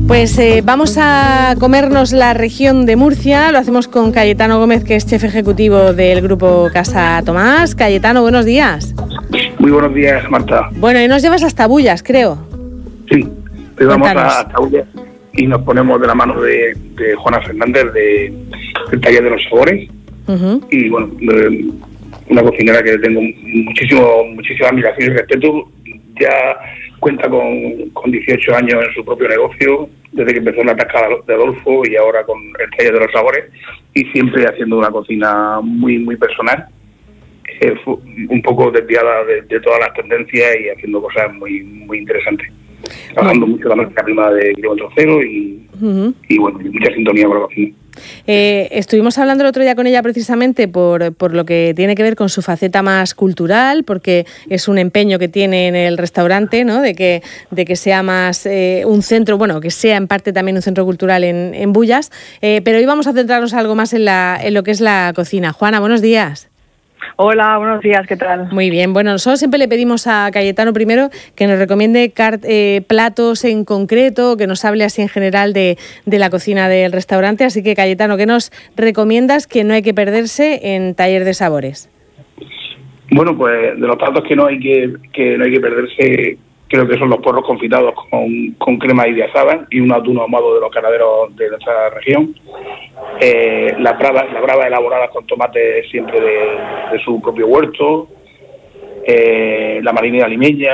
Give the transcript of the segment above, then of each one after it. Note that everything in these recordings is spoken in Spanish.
Pues vamos a comernos la región de Murcia. Lo hacemos con Cayetano Gómez, que es chef ejecutivo del Grupo Casa Tomás. Cayetano, buenos días. Muy buenos días, Marta. Bueno, y nos llevas hasta Bullas, creo. Sí, hoy vamos hasta Bullas y nos ponemos de la mano de Juana Fernández del Taller de los Sabores. Y bueno, una cocinera que tengo muchísima admiración y respeto. Ya cuenta con 18 años en su propio negocio, desde que empezó en la tasca de Adolfo y ahora con el Taller de los Sabores, y siempre haciendo una cocina muy personal, un poco desviada de todas las tendencias y haciendo cosas muy interesantes. Trabajando mucho la marca prima de kilómetro cero y bueno, y mucha sintonía con la cocina. Estuvimos hablando el otro día con ella precisamente por lo que tiene que ver con su faceta más cultural, porque es un empeño que tiene en el restaurante, ¿no? De que sea más un centro, bueno, que sea en parte también un centro cultural en Bullas, pero hoy vamos a centrarnos algo más en lo que es la cocina. Juana, buenos días. Hola, buenos días, ¿qué tal? Muy bien, bueno, nosotros siempre le pedimos a Cayetano primero que nos recomiende platos en concreto, que nos hable así en general de la cocina del restaurante, así que Cayetano, ¿qué nos recomiendas que no hay que perderse en Taller de Sabores? Bueno, pues de los platos que no hay que perderse, creo que son los porros confitados con crema idiazada y un atún ahumado de los ganaderos de nuestra región. Las bravas elaboradas con tomate siempre de su propio huerto, la marinera limeña,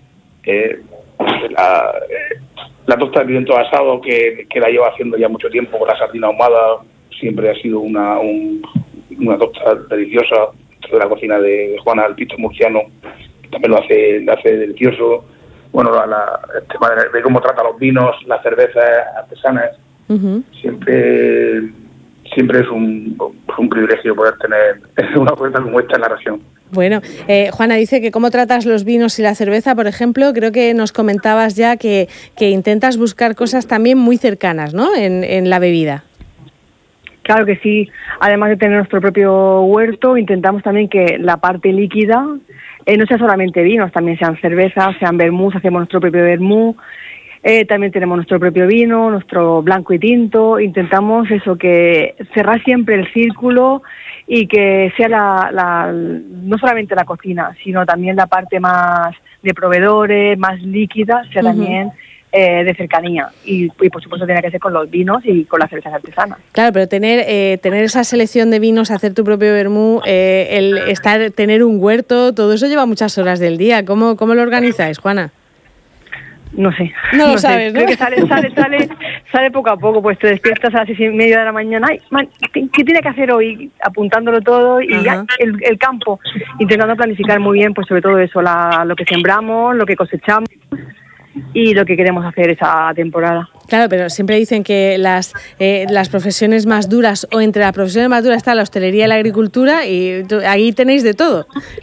la tosta de pimientos asados que la llevo haciendo ya mucho tiempo con la sardina ahumada, siempre ha sido una tosta deliciosa de la cocina de Juana, el pisto murciano, también lo hace delicioso. Bueno, el tema de cómo trata los vinos, las cervezas artesanas, siempre es un privilegio poder tener una oferta como esta en la región. Bueno, Juana dice que cómo tratas los vinos y la cerveza, por ejemplo, creo que nos comentabas ya que intentas buscar cosas también muy cercanas, ¿no?, en la bebida. Claro que sí, además de tener nuestro propio huerto, intentamos también que la parte líquida no sea solamente vinos, también sean cervezas, sean vermús, hacemos nuestro propio vermú. También tenemos nuestro propio vino, nuestro blanco y tinto. Intentamos eso, que cerrar siempre el círculo y que sea no solamente la cocina, sino también la parte más de proveedores, más líquida, sea también de cercanía. Y por supuesto tiene que ser con los vinos y con las cervezas artesanas. Claro, pero tener esa selección de vinos, hacer tu propio vermú, tener un huerto, todo eso lleva muchas horas del día. ¿Cómo lo organizáis, Juana? No sé. No lo sabes, ¿no? Creo que sale poco a poco, pues te despiertas a las 6:30 de la mañana. Ay, ¿qué tiene que hacer hoy? Apuntándolo todo y ya el campo. Intentando planificar muy bien, pues sobre todo eso, lo que sembramos, lo que cosechamos y lo que queremos hacer esa temporada. Claro, pero siempre dicen que las profesiones más duras, o entre las profesiones más duras está la hostelería y la agricultura, y ahí tenéis de todo.